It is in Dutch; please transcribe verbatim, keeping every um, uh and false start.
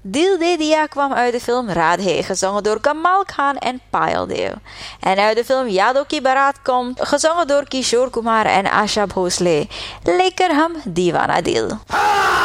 Dil De Dia kwam uit de film Radhe, gezongen door Kamal Khan en Payal Dev. En uit de film Yado Ki Barat komt, gezongen door Kishore Kumar en Asha Bhosle, Lekker Hum Deewana Dil.